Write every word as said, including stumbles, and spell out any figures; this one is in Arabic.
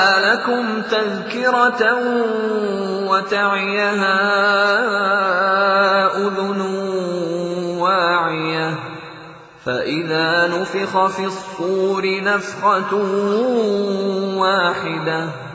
لَكُمْ تَذْكِرَةً وَتَعِيَهَا أُذُنٌ وَاعِيَةٌ. فَإِذَا نُفِخَ فِي الصُّورِ نَفْخَةٌ وَاحِدَةٌ